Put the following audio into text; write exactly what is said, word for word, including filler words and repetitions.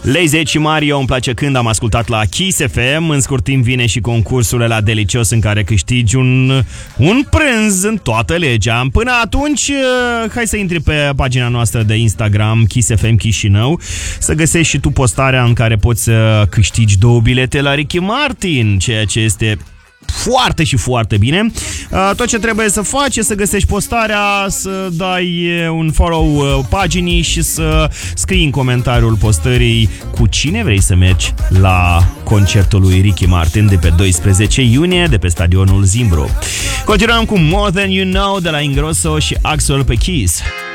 Lazy și Mario, îmi place când am ascultat la Kiss F M. În scurt timp vine și concursul la Delicios în care câștigi un, un prânz în toată legea. Până atunci, hai să intri pe pagina noastră de Instagram Kiss F M Chișinău, să găsești și tu postarea în care poți să câștigi două bilete la Ricky Martin, ceea ce este foarte și foarte bine. Tot ce trebuie să faci e să găsești postarea, să dai un follow paginii și să scrii în comentariul postării cu cine vrei să mergi la concertul lui Ricky Martin de pe doisprezece iunie de pe stadionul Zimbru. Continuăm cu More Than You Know de la Ingrosso și Axel pe Kiss.